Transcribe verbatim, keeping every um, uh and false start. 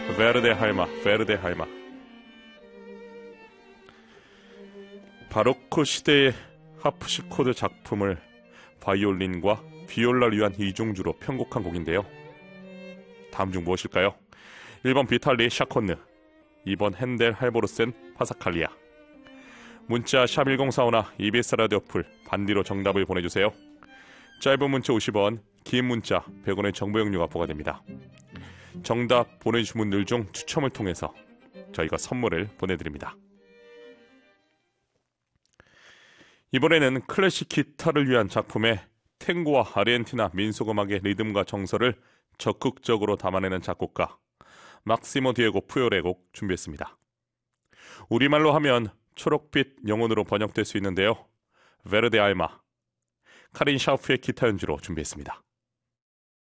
베르데 할마, 베르데 할마. 바로크 시대의 하프시코드 작품을 바이올린과 비올라를 위한 이중주로 편곡한 곡인데요. 다음 중 무엇일까요? 일 번 비탈리 샤콘느, 이 번 핸델 할보르센 파사칼리아. 문자 샵 일공사오나 이비에스 라디오 풀 반디로 정답을 보내주세요. 짧은 문자 오십 원, 긴 문자 백 원의 정보 용료가 부과됩니다. 정답 보내주신 분들 중 추첨을 통해서 저희가 선물을 보내드립니다. 이번에는 클래식 기타를 위한 작품의 탱고와 아르헨티나 민속음악의 리듬과 정서를 적극적으로 담아내는 작곡가 막시모 디에고 푸요레의 곡 준비했습니다. 우리말로 하면 초록빛 영혼으로 번역될 수 있는데요. 베르데 알마, 카린 샤우프의 기타 연주로 준비했습니다.